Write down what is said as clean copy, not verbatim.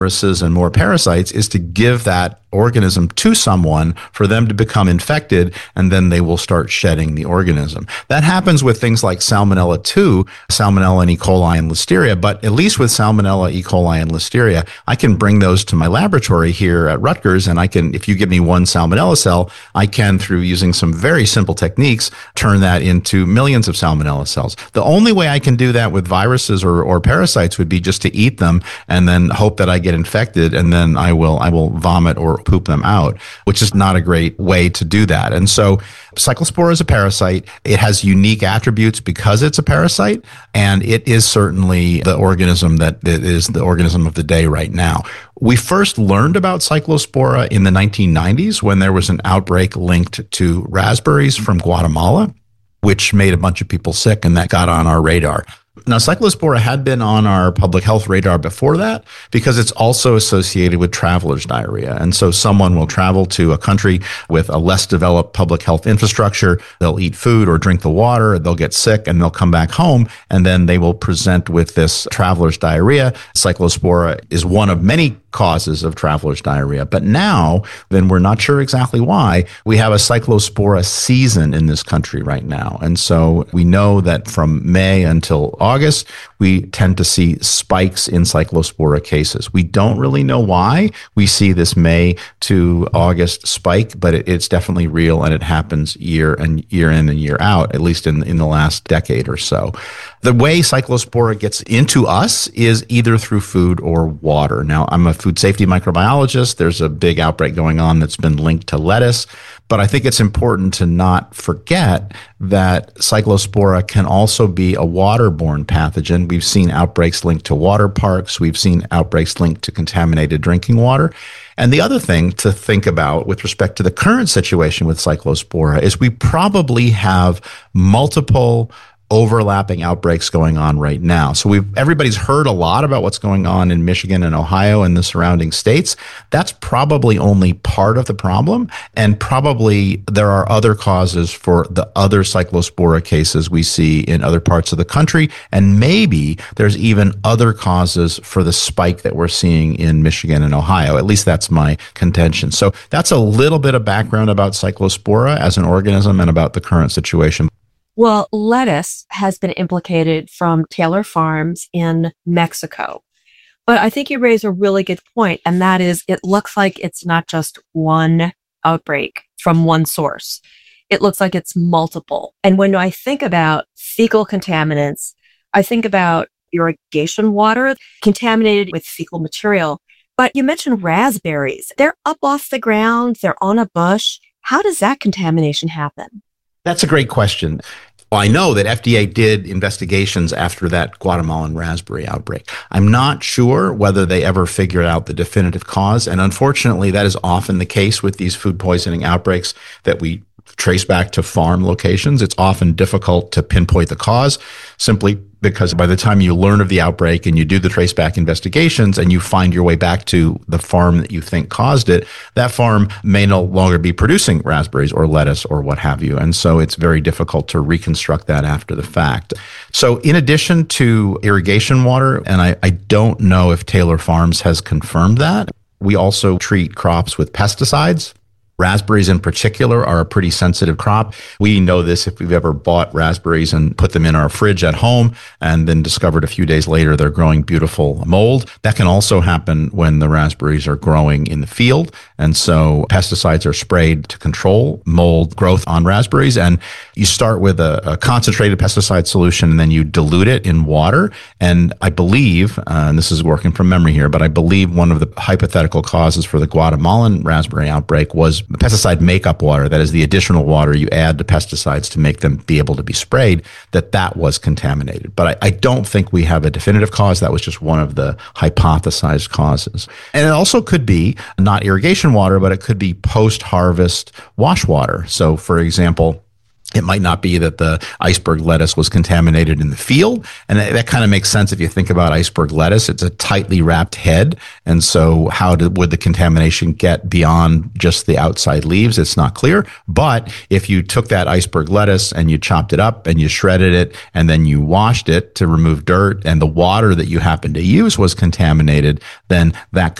viruses and more parasites is to give that organism to someone for them to become infected, and then they will start shedding the organism. That happens with things like Salmonella too, Salmonella and E. coli and Listeria, but at least with Salmonella, E. coli, and Listeria, I can bring those to my laboratory here at Rutgers, and I can, if you give me one Salmonella cell, I can, through using some very simple techniques, turn that into millions of Salmonella cells. The only way I can do that with viruses or parasites would be just to eat them and then hope that I get infected, and then I will vomit or poop them out, which is not a great way to do that. And so Cyclospora is a parasite. It has unique attributes because it's a parasite, and it is certainly the organism that is the organism of the day right now. We first learned about Cyclospora in the 1990s when there was an outbreak linked to raspberries from Guatemala, which made a bunch of people sick, and that got on our radar. Now, Cyclospora had been on our public health radar before that because it's also associated with traveler's diarrhea. And so someone will travel to a country with a less developed public health infrastructure. They'll eat food or drink the water. They'll get sick and they'll come back home, and then they will present with this traveler's diarrhea. Cyclospora is one of many causes of traveler's diarrhea. But now, then we're not sure exactly why, we have a Cyclospora season in this country right now. And so we know that from May until August, we tend to see spikes in Cyclospora cases. We don't really know why we see this May to August spike, but it's definitely real, and it happens year in and year out, at least in the last decade or so. The way Cyclospora gets into us is either through food or water. Now, I'm a food safety microbiologist. There's a big outbreak going on that's been linked to lettuce. But I think it's important to not forget that Cyclospora can also be a waterborne pathogen. We've seen outbreaks linked to water parks. We've seen outbreaks linked to contaminated drinking water. And the other thing to think about with respect to the current situation with Cyclospora is we probably have multiple overlapping outbreaks going on right now. So everybody's heard a lot about what's going on in Michigan and Ohio and the surrounding states. That's probably only part of the problem. And probably there are other causes for the other Cyclospora cases we see in other parts of the country. And maybe there's even other causes for the spike that we're seeing in Michigan and Ohio. At least that's my contention. So that's a little bit of background about Cyclospora as an organism and about the current situation. Well, lettuce has been implicated from Taylor Farms in Mexico. But I think you raise a really good point, and that is it looks like it's not just one outbreak from one source. It looks like it's multiple. And when I think about fecal contaminants, I think about irrigation water contaminated with fecal material. But you mentioned raspberries. They're up off the ground. They're on a bush. How does that contamination happen? That's a great question. Well, I know that FDA did investigations after that Guatemalan raspberry outbreak. I'm not sure whether they ever figured out the definitive cause. And unfortunately, that is often the case with these food poisoning outbreaks that we trace back to farm locations. It's often difficult to pinpoint the cause simply because by the time you learn of the outbreak and you do the traceback investigations and you find your way back to the farm that you think caused it, that farm may no longer be producing raspberries or lettuce or what have you. And so it's very difficult to reconstruct that after the fact. So in addition to irrigation water, and I don't know if Taylor Farms has confirmed that, we also treat crops with pesticides. Raspberries in particular are a pretty sensitive crop. We know this if we've ever bought raspberries and put them in our fridge at home and then discovered a few days later they're growing beautiful mold. That can also happen when the raspberries are growing in the field. And so pesticides are sprayed to control mold growth on raspberries. And you start with a concentrated pesticide solution and then you dilute it in water. And I believe, and this is working from memory here, but I believe one of the hypothetical causes for the Guatemalan raspberry outbreak was pesticide makeup water, that is the additional water you add to pesticides to make them be able to be sprayed, that was contaminated. But I don't think we have a definitive cause. That was just one of the hypothesized causes. And it also could be not irrigation water, but it could be post-harvest wash water. So, for example, It might not be that the iceberg lettuce was contaminated in the field. And that kind of makes sense if you think about iceberg lettuce. It's a tightly wrapped head. And so would the contamination get beyond just the outside leaves? It's not clear. But if you took that iceberg lettuce and you chopped it up and you shredded it and then you washed it to remove dirt, and the water that you happened to use was contaminated, then that